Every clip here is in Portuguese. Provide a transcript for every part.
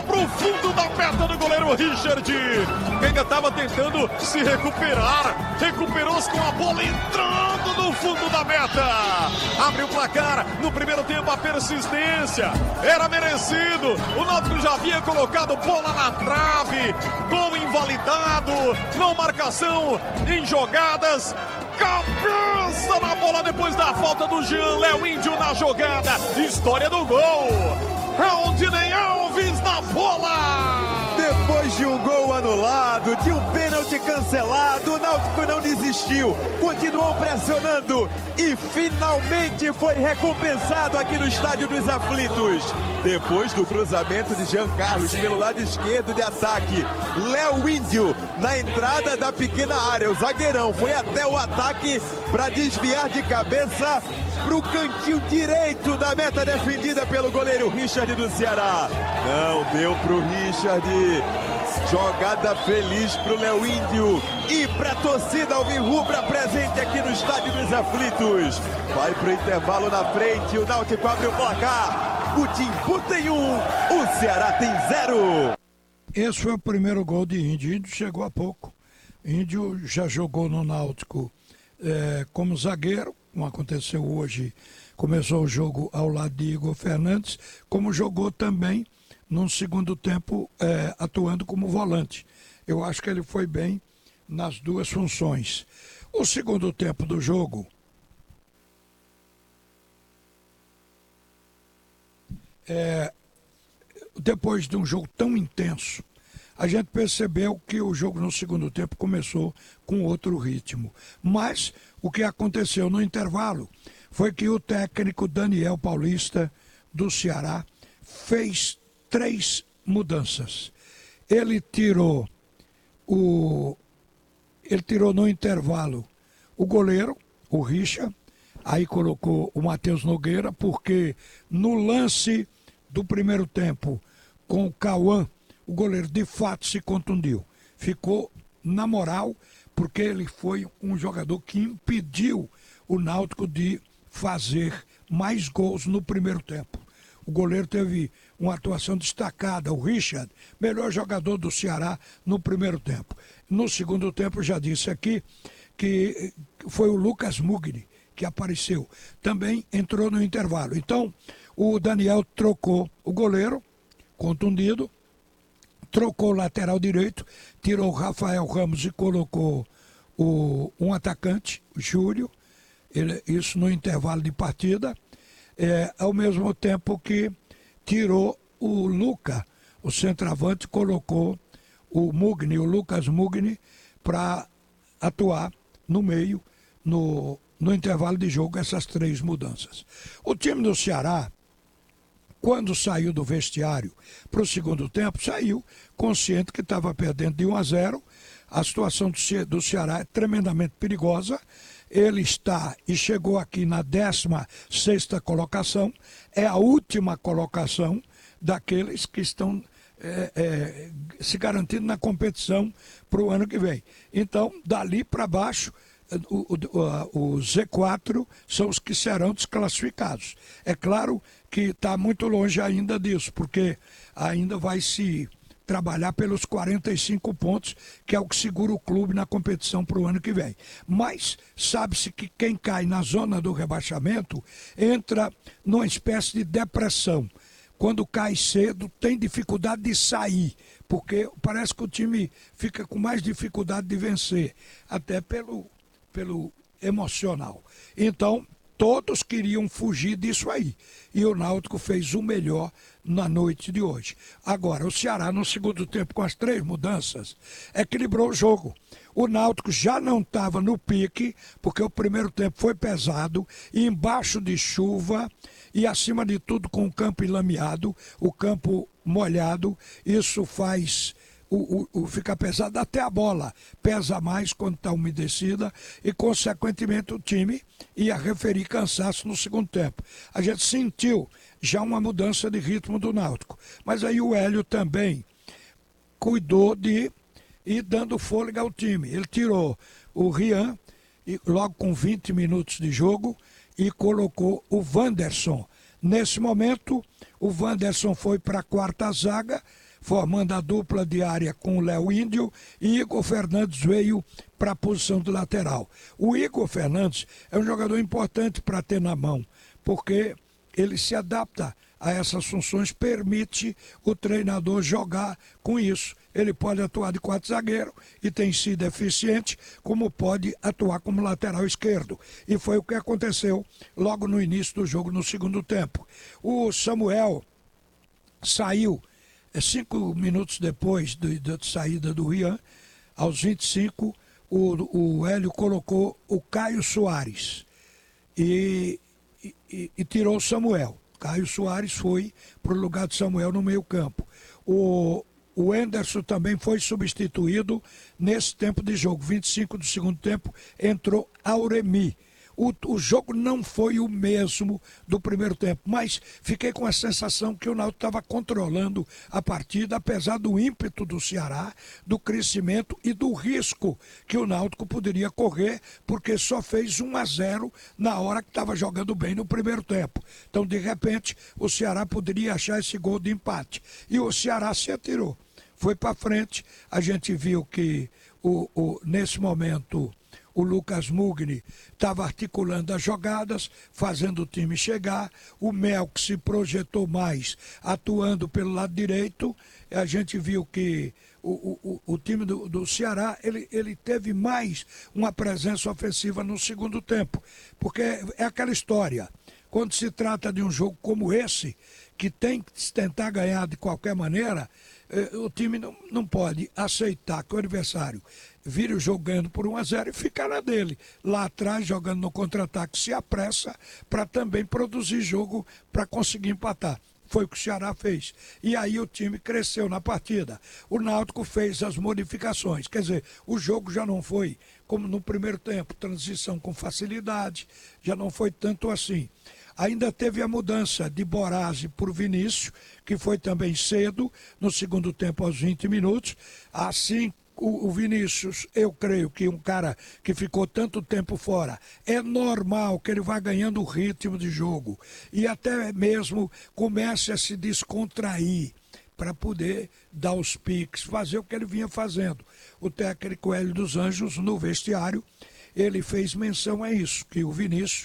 pro fundo da meta do goleiro Richard, que ainda estava tentando se recuperar. Recuperou-se com a bola entrando no fundo da meta. Abre o placar no primeiro tempo, a persistência era merecido. O Náutico já havia colocado bola na trave, gol invalidado, não marcação em jogadas. Cabeça na bola depois da falta do Jean Léo Índio na jogada. História do gol. Aldinei Alves na bola. Depois de um gol anulado, de um pênalti cancelado, o Náutico não desistiu, continuou pressionando e finalmente foi recompensado aqui no Estádio dos Aflitos. Depois do cruzamento de Jean Carlos pelo lado esquerdo de ataque, Léo Índio na entrada da pequena área. O zagueirão foi até o ataque para desviar de cabeça para o cantinho direito da meta defendida pelo goleiro Richard do Ceará. Não deu para o Richard. Jogada feliz para o Léo Índio e para a torcida alvirrubra presente aqui no Estádio dos Aflitos. Vai para o intervalo na frente, o Náutico abre o placar. O Timbu tem 1, o Ceará tem 0. Esse foi o primeiro gol de Índio. Índio chegou há pouco. Índio já jogou no Náutico como zagueiro, como aconteceu hoje. Começou o jogo ao lado de Igor Fernandes, como jogou também num segundo tempo atuando como volante. Eu acho que ele foi bem nas duas funções. O segundo tempo do jogo depois de um jogo tão intenso, a gente percebeu que o jogo no segundo tempo começou com outro ritmo. Mas o que aconteceu no intervalo foi que o técnico Daniel Paulista do Ceará fez 3 mudanças. Ele tirou no intervalo o goleiro, o Richard, aí colocou o Matheus Nogueira, porque no lance do primeiro tempo com o Cauã, o goleiro de fato se contundiu. Ficou na moral, porque ele foi um jogador que impediu o Náutico de fazer mais gols no primeiro tempo. O goleiro teve uma atuação destacada, o Richard, melhor jogador do Ceará no primeiro tempo. No segundo tempo, já disse aqui, que foi o Lucas Mugni que apareceu. Também entrou no intervalo. Então, o Daniel trocou o goleiro, contundido, trocou o lateral direito, tirou o Rafael Ramos e colocou um atacante, o Júlio, isso no intervalo de partida. Ao mesmo tempo que tirou o Luca, o centroavante, colocou o Lucas Mugni, para atuar no meio, no intervalo de jogo, essas 3 mudanças. O time do Ceará, quando saiu do vestiário para o segundo tempo, saiu consciente que estava perdendo de 1-0. A situação do Ceará é tremendamente perigosa. Ele está e chegou aqui na 16ª colocação, é a última colocação daqueles que estão se garantindo na competição para o ano que vem. Então, dali para baixo, o Z4 são os que serão desclassificados. É claro que está muito longe ainda disso, porque ainda vai se trabalhar pelos 45 pontos, que é o que segura o clube na competição para o ano que vem. Mas sabe-se que quem cai na zona do rebaixamento entra numa espécie de depressão. Quando cai cedo, tem dificuldade de sair, porque parece que o time fica com mais dificuldade de vencer, até pelo emocional. Então, todos queriam fugir disso aí. E o Náutico fez o melhor na noite de hoje. Agora, o Ceará, no segundo tempo, com as 3 mudanças, equilibrou o jogo. O Náutico já não estava no pique, porque o primeiro tempo foi pesado, e embaixo de chuva, e acima de tudo com o campo enlameado, o campo molhado. Isso faz fica pesado, até a bola pesa mais quando está umedecida, e consequentemente o time ia referir cansaço no segundo tempo. A gente sentiu já uma mudança de ritmo do Náutico, mas aí o Hélio também cuidou de ir dando fôlego ao time. Ele tirou o Rian, e logo com 20 minutos de jogo, e colocou o Wanderson. Nesse momento, o Wanderson foi para a 4ª zaga, formando a dupla diária com o Léo Índio, e Igor Fernandes veio para a posição do lateral. O Igor Fernandes é um jogador importante para ter na mão, porque ele se adapta a essas funções, permite o treinador jogar com isso. Ele pode atuar de quarto zagueiro e tem sido eficiente, como pode atuar como lateral esquerdo. E foi o que aconteceu logo no início do jogo, no segundo tempo. O Samuel saiu 5 minutos depois da saída do Rian. Aos 25, o Hélio colocou o Caio Soares e tirou o Samuel. Caio Soares foi para o lugar de Samuel no meio-campo. O Enderson também foi substituído nesse tempo de jogo. 25 do segundo tempo, entrou Auremi. O jogo não foi o mesmo do primeiro tempo, mas fiquei com a sensação que o Náutico estava controlando a partida, apesar do ímpeto do Ceará, do crescimento e do risco que o Náutico poderia correr, porque só fez 1-0 na hora que estava jogando bem no primeiro tempo. Então, de repente, o Ceará poderia achar esse gol de empate. E o Ceará se atirou. Foi para frente, a gente viu que nesse momento o Lucas Mugni estava articulando as jogadas, fazendo o time chegar. O Melk se projetou mais, atuando pelo lado direito. A gente viu que o time do Ceará ele teve mais uma presença ofensiva no segundo tempo, porque é aquela história. Quando se trata de um jogo como esse, que tem que se tentar ganhar de qualquer maneira, o time não pode aceitar que o adversário vire o jogo ganhando por 1-0 e ficar na dele. Lá atrás, jogando no contra-ataque, se apressa para também produzir jogo para conseguir empatar. Foi o que o Ceará fez. E aí o time cresceu na partida. O Náutico fez as modificações. Quer dizer, o jogo já não foi como no primeiro tempo, transição com facilidade, já não foi tanto assim. Ainda teve a mudança de Borazzi por Vinícius, que foi também cedo, no segundo tempo aos 20 minutos. Assim, o Vinícius, eu creio que um cara que ficou tanto tempo fora, é normal que ele vá ganhando o ritmo de jogo e até mesmo comece a se descontrair para poder dar os piques, fazer o que ele vinha fazendo. O técnico Hélio dos Anjos, no vestiário, ele fez menção a isso, que o Vinícius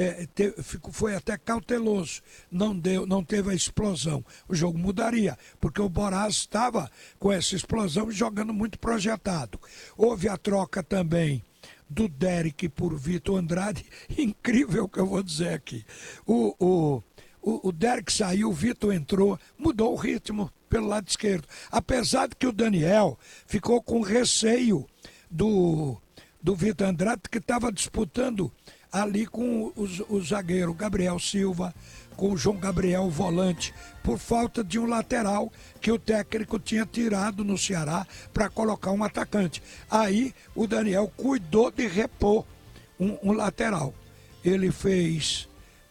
foi até cauteloso, não teve a explosão. O jogo mudaria, porque o Borazzi estava com essa explosão jogando muito projetado. Houve a troca também do Derek por Vitor Andrade, incrível o que eu vou dizer aqui. O Derek saiu, o Vitor entrou, mudou o ritmo pelo lado esquerdo. Apesar de que o Daniel ficou com receio do Vitor Andrade, que estava disputando ali com o zagueiro Gabriel Silva, com o João Gabriel, o volante, por falta de um lateral que o técnico tinha tirado no Ceará para colocar um atacante. Aí o Daniel cuidou de repor um lateral. Ele fez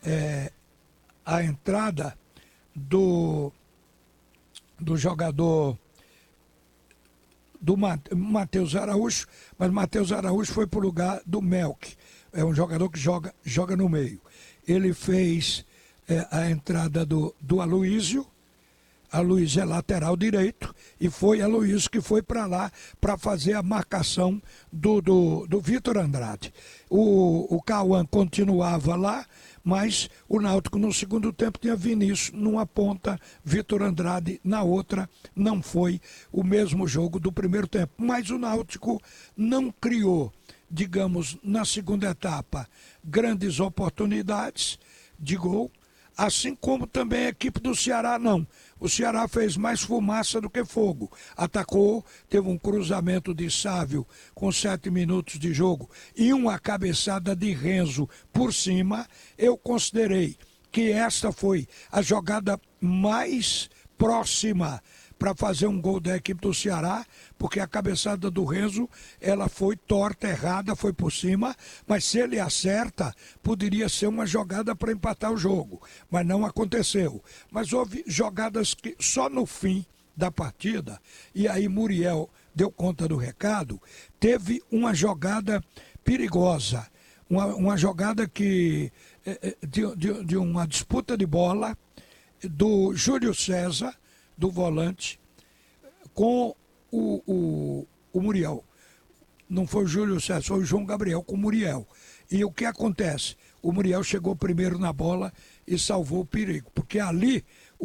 a entrada do jogador do Matheus Araújo, mas Matheus Araújo foi para o lugar do Melk. É um jogador que joga no meio. Ele fez a entrada do Aloísio. Aloísio é lateral direito e foi Aloísio que foi para lá para fazer a marcação do Vitor Andrade. O Cauã continuava lá, mas o Náutico no segundo tempo tinha Vinícius numa ponta, Vitor Andrade na outra. Não foi o mesmo jogo do primeiro tempo, mas o Náutico não criou, digamos, na segunda etapa, grandes oportunidades de gol, assim como também a equipe do Ceará não. O Ceará fez mais fumaça do que fogo. Atacou, teve um cruzamento de Sávio com 7 minutos de jogo e uma cabeçada de Renzo por cima. Eu considerei que esta foi a jogada mais próxima para fazer um gol da equipe do Ceará, porque a cabeçada do Renzo, ela foi torta, errada, foi por cima, mas se ele acerta, poderia ser uma jogada para empatar o jogo, mas não aconteceu. Mas houve jogadas que só no fim da partida, e aí Muriel deu conta do recado, teve uma jogada perigosa, uma jogada que de uma disputa de bola do Júlio César, do volante, com o Muriel. Não foi o Júlio César, foi o João Gabriel com o Muriel. E o que acontece? O Muriel chegou primeiro na bola e salvou o perigo, porque ali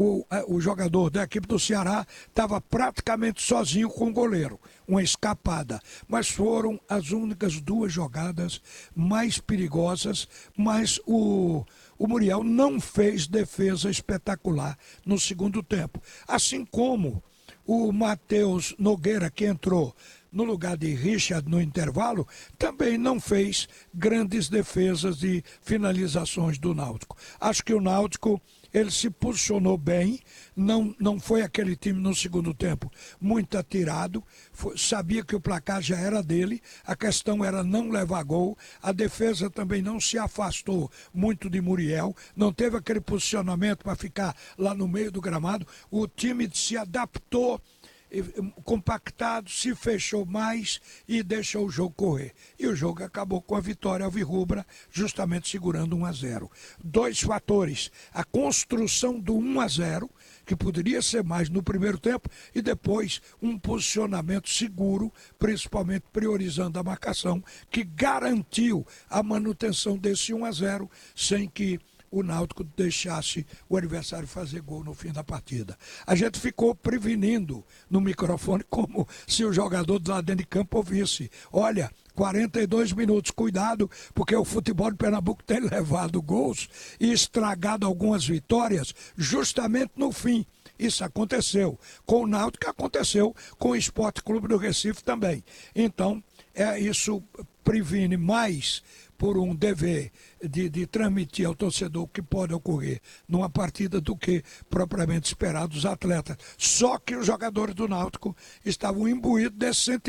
o jogador da equipe do Ceará estava praticamente sozinho com o goleiro, uma escapada. Mas foram as únicas duas jogadas mais perigosas, mas o Muriel não fez defesa espetacular no segundo tempo. Assim como o Matheus Nogueira, que entrou no lugar de Richard no intervalo, também não fez grandes defesas e finalizações do Náutico. Acho que o Náutico, ele se posicionou bem, não foi aquele time no segundo tempo muito atirado, sabia que o placar já era dele, a questão era não levar gol, a defesa também não se afastou muito de Muriel, não teve aquele posicionamento para ficar lá no meio do gramado, o time se adaptou, compactado, se fechou mais e deixou o jogo correr. E o jogo acabou com a vitória alvirrubra, justamente segurando 1-0. Dois fatores: a construção do 1-0, que poderia ser mais no primeiro tempo, e depois um posicionamento seguro, principalmente priorizando a marcação, que garantiu a manutenção desse 1-0 sem que o Náutico deixasse o adversário fazer gol no fim da partida. A gente ficou prevenindo no microfone como se o jogador lá dentro de campo ouvisse: olha, 42 minutos, cuidado, porque o futebol de Pernambuco tem levado gols e estragado algumas vitórias justamente no fim. Isso aconteceu com o Náutico, aconteceu com o Esporte Clube do Recife também. Então, isso previne mais por um dever de transmitir ao torcedor o que pode ocorrer numa partida do que propriamente esperar dos atletas. Só que os jogadores do Náutico estavam imbuídos desse sentimento.